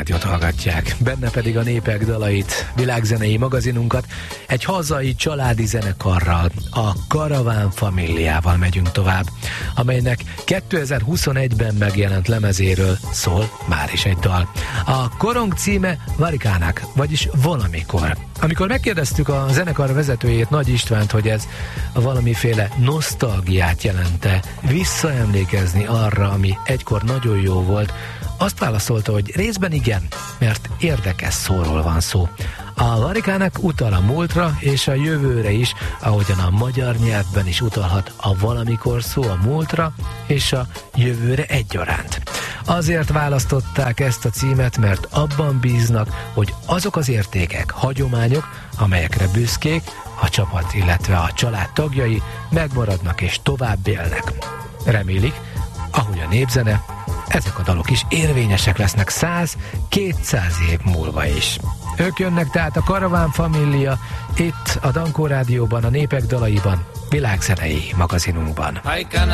Rádiót hallgatják, benne pedig a népek dalait, világzenei magazinunkat. Egy hazai családi zenekarral, a Karaván Familiával megyünk tovább, amelynek 2021-ben megjelent lemezéről szól már is egy dal. A korong címe Varikának, vagyis Valamikor. Amikor megkérdeztük a zenekar vezetőjét, Nagy Istvánt, hogy ez valamiféle nosztalgiát jelente, visszaemlékezni arra, ami egykor nagyon jó volt, azt válaszolta, hogy részben igen, mert érdekes szóról van szó. A Varikának utal a múltra és a jövőre is, ahogyan a magyar nyelvben is utalhat a valamikor szó a múltra és a jövőre egyaránt. Azért választották ezt a címet, mert abban bíznak, hogy azok az értékek, hagyományok, amelyekre büszkék, a csapat, illetve a család tagjai megmaradnak és tovább élnek. Remélik, ahogy a népzene, ezek a dalok is érvényesek lesznek 100-200 év múlva is. Ők jönnek tehát a Karaván Família, itt a Dankó Rádióban, a Népek dalaiban, világzenei magazinunkban.